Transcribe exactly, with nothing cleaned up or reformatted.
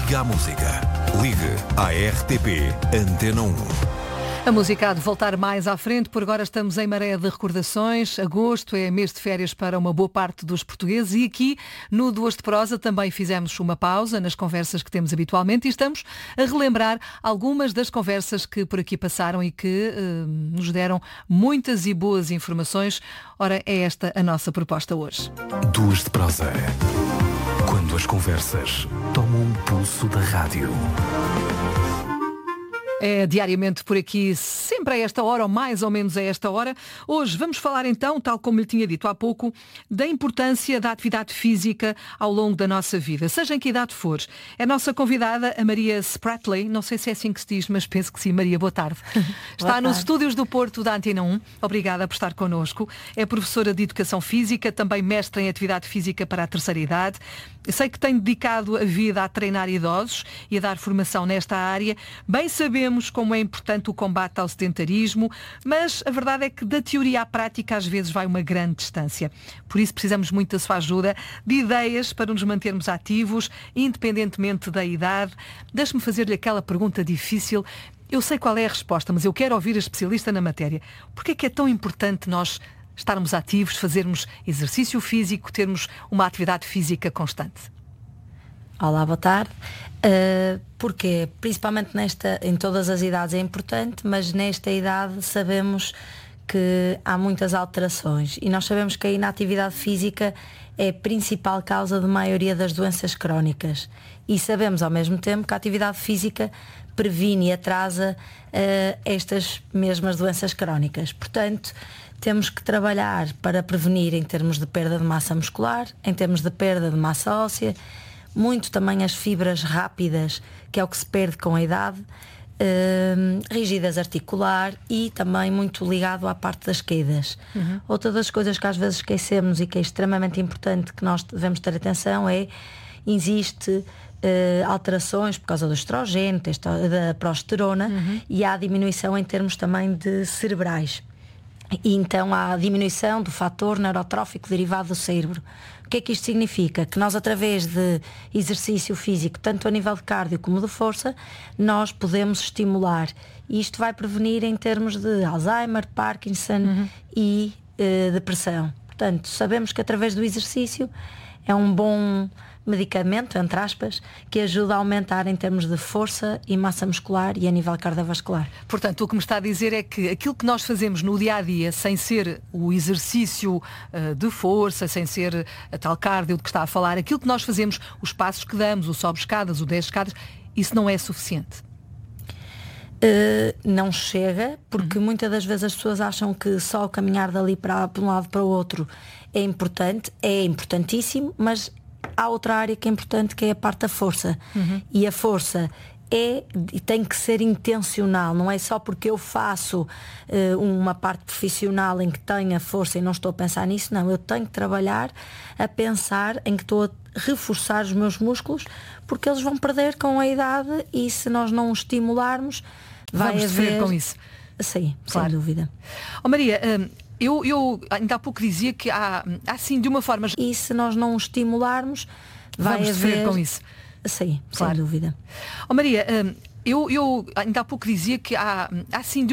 Liga à música. Ligue à R T P Antena um. A música há de voltar mais à frente, por agora estamos em maré de recordações. Agosto é mês de férias para uma boa parte dos portugueses e aqui no Duas de Prosa também fizemos uma pausa nas conversas que temos habitualmente e estamos a relembrar algumas das conversas que por aqui passaram e que eh, nos deram muitas e boas informações. Ora, é esta a nossa proposta hoje. Duas de Prosa. Quando as conversas tomam um pulso da rádio. É diariamente por aqui, sempre a esta hora, ou mais ou menos a esta hora. Hoje vamos falar então, tal como lhe tinha dito há pouco, da importância da atividade física ao longo da nossa vida, seja em que idade for. É a nossa convidada, a Maria Spratley, não sei se é assim que se diz, mas penso que sim. Maria, boa tarde. Está boa nos tarde. Estúdios do Porto da Antena um, obrigada por estar connosco. É professora de Educação Física, também mestre em Atividade Física para a terceira idade. Eu sei que tem dedicado a vida a treinar idosos e a dar formação nesta área. Bem sabemos como é importante o combate ao sedentarismo, mas a verdade é que da teoria à prática às vezes vai uma grande distância. Por isso precisamos muito da sua ajuda, de ideias para nos mantermos ativos, independentemente da idade. Deixe-me fazer-lhe aquela pergunta difícil. Eu sei qual é a resposta, mas eu quero ouvir a especialista na matéria. Porquê é que é tão importante nós estarmos ativos, fazermos exercício físico, termos uma atividade física constante? Olá, boa tarde. Uh, porque principalmente nesta, em todas as idades é importante, mas nesta idade sabemos que há muitas alterações e nós sabemos que a inatividade física é a principal causa de maioria das doenças crónicas e sabemos ao mesmo tempo que a atividade física previne e atrasa uh, estas mesmas doenças crónicas. Portanto, temos que trabalhar para prevenir em termos de perda de massa muscular, em termos de perda de massa óssea, muito também as fibras rápidas, que é o que se perde com a idade, eh, rigidez articular e também muito ligado à parte das quedas. Uhum. Outra das coisas que às vezes esquecemos e que é extremamente importante que nós devemos ter atenção é, existe eh, alterações por causa do estrogênio, da progesterona, uhum. e há diminuição em termos também de cerebrais. E então há a diminuição do fator neurotrófico derivado do cérebro. O que é que isto significa? Que nós, através de exercício físico, tanto a nível de cardio como de força, nós podemos estimular. E isto vai prevenir em termos de Alzheimer, Parkinson, uhum. e eh, depressão. Portanto, sabemos que através do exercício é um bom medicamento, entre aspas, que ajuda a aumentar em termos de força e massa muscular e a nível cardiovascular. Portanto, o que me está a dizer é que aquilo que nós fazemos no dia-a-dia, sem ser o exercício uh, de força, sem ser a tal cardio de que está a falar, aquilo que nós fazemos, os passos que damos, o sobe escadas, o desce escadas, isso não é suficiente? Uh, não chega, porque uhum. muitas das vezes as pessoas acham que só o caminhar dali para, para um lado para o outro é importante, é importantíssimo, mas há outra área que é importante, que é a parte da força. Uhum. E a força é e tem que ser intencional, não é só porque eu faço uh, uma parte profissional em que tenho a força e não estou a pensar nisso, não, eu tenho que trabalhar a pensar em que estou a reforçar os meus músculos, porque eles vão perder com a idade e se nós não os estimularmos, vai Vamos haver... com isso. Sim, claro. Sem dúvida. Oh, Maria, hum, eu, eu ainda há pouco dizia que há, assim, de uma forma... E se nós não os estimularmos, vai Vamos haver... com isso. Sim, claro. Sem dúvida. Oh, Maria, hum, eu, eu ainda há pouco dizia que há, assim, de